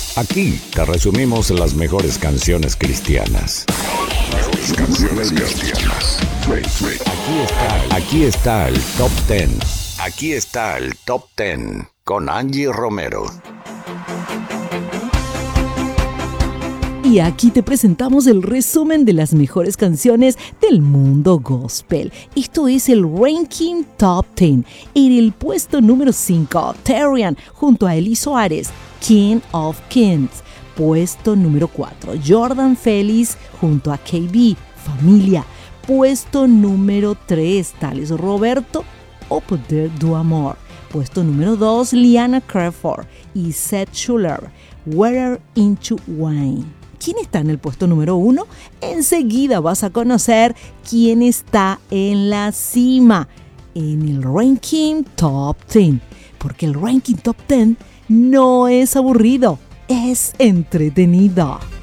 Aquí te resumimos las mejores canciones cristianas. Aquí está el Top 10. Aquí está el Top 10 con Angie Romero. Y aquí te presentamos el resumen de las mejores canciones del mundo gospel. Esto es el Ranking Top 10. En el puesto número 5, Terrian junto a Eli Suárez, King of Kings. Puesto número 4, Jordan Félix junto a KB, Familia. Puesto número 3, Thales Roberto, O Poder do Amor. Puesto número 2, Liana Crawford y Seth Schuller, Water into Wine. ¿Quién está en el puesto número 1? Enseguida vas a conocer quién está en la cima en el Ranking Top 10. Porque el Ranking Top 10 no es aburrido, es entretenido.